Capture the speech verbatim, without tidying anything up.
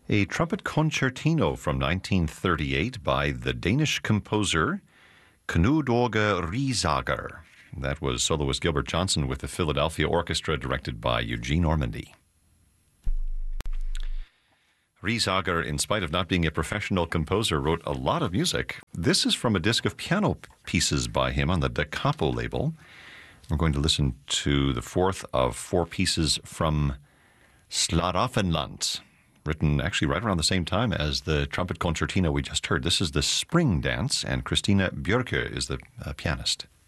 A trumpet concertino from nineteen thirty-eight by the Danish composer Knud Åge Riesager. That was soloist Gilbert Johnson with the Philadelphia Orchestra, directed by Eugene Ormandy. Riesager, in spite of not being a professional composer, wrote a lot of music. This is from a disc of piano pieces by him on the Da Capo label. We're going to listen to the fourth of four pieces from Schlaraffenland, written actually right around the same time as the trumpet concertino we just heard. This is the Spring Dance, and Christina Björke is the uh, pianist.